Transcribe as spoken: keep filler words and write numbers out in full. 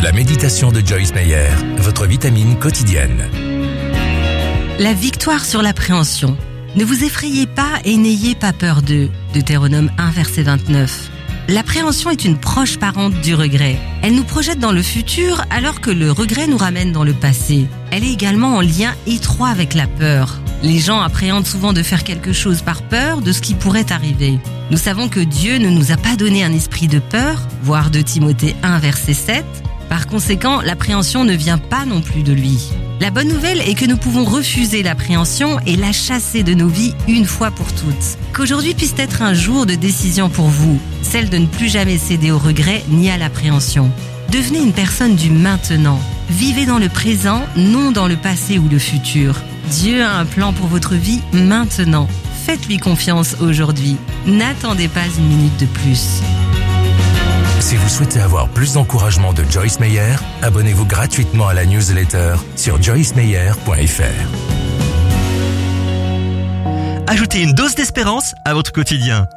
La méditation de Joyce Meyer, votre vitamine quotidienne. La victoire sur l'appréhension. Ne vous effrayez pas et n'ayez pas peur d'eux. Deutéronome un, verset vingt-neuf. L'appréhension est une proche parente du regret. Elle nous projette dans le futur alors que le regret nous ramène dans le passé. Elle est également en lien étroit avec la peur. Les gens appréhendent souvent de faire quelque chose par peur de ce qui pourrait arriver. Nous savons que Dieu ne nous a pas donné un esprit de peur, voir deux Timothée un, verset sept. Par conséquent, l'appréhension ne vient pas non plus de lui. La bonne nouvelle est que nous pouvons refuser l'appréhension et la chasser de nos vies une fois pour toutes. Qu'aujourd'hui puisse être un jour de décision pour vous, celle de ne plus jamais céder au regret ni à l'appréhension. Devenez une personne du maintenant. Vivez dans le présent, non dans le passé ou le futur. Dieu a un plan pour votre vie maintenant. Faites-lui confiance aujourd'hui. N'attendez pas une minute de plus. Si vous souhaitez avoir plus d'encouragement de Joyce Meyer, abonnez-vous gratuitement à la newsletter sur joyce meyer point f r. Ajoutez une dose d'espérance à votre quotidien.